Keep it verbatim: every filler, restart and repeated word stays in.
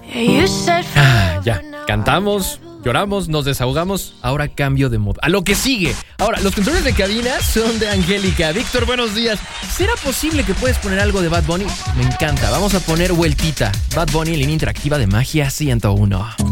Ah, ya, cantamos, lloramos, nos desahogamos. Ahora cambio de modo. A lo que sigue. Ahora, los controles de cabina son de Angélica. Víctor, buenos días. ¿Será posible que puedes poner algo de Bad Bunny? Me encanta. Vamos a poner vueltita. Bad Bunny en línea interactiva de Magia ciento uno.